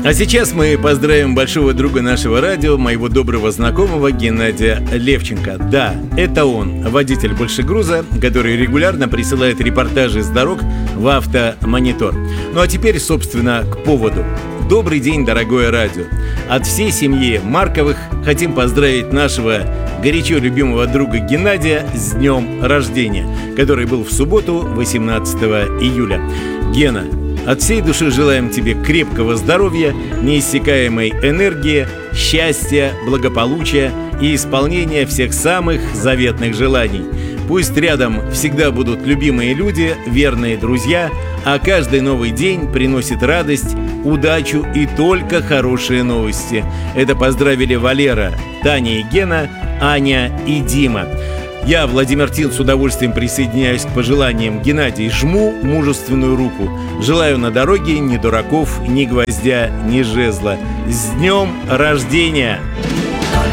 А сейчас мы поздравим большого друга нашего радио, моего доброго знакомого Геннадия Левченко. Да, это он, водитель большегруза, который регулярно присылает репортажи с дорог в Автомонитор. Ну а теперь, собственно, к поводу. Добрый день, дорогое радио. От всей семьи Марковых хотим поздравить нашего горячо любимого друга Геннадия с днем рождения, который был в субботу, 18 июля. Гена, от всей души желаем тебе крепкого здоровья, неиссякаемой энергии, счастья, благополучия и исполнения всех самых заветных желаний. Пусть рядом всегда будут любимые люди, верные друзья, а каждый новый день приносит радость, удачу и только хорошие новости. Это поздравили Валера, Таня и Гена, Аня и Дима. Я, Владимир Тин, с удовольствием присоединяюсь к пожеланиям. Геннадий, жму мужественную руку. Желаю на дороге ни дураков, ни гвоздя, ни жезла. С днем рождения!